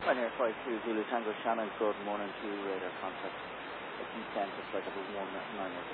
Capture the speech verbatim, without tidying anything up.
Pioneer five two Zulu Tango Shannon, good morning to you, radar contact. It's in ten, just like a one nine